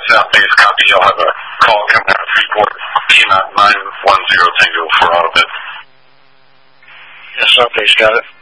southeast copy. You'll have a call coming out of Freeport, T-Mount 910 Tango for Autobid. Yes, southeast, got it.